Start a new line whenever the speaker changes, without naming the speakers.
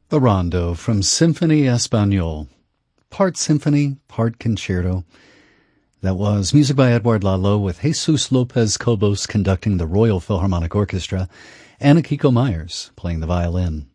The Rondo from Symphonie Espagnole. Part symphony, part concerto. That was music by Edouard Lalo with Jesus Lopez Cobos conducting the Royal Philharmonic Orchestra and Akiko Myers playing the violin.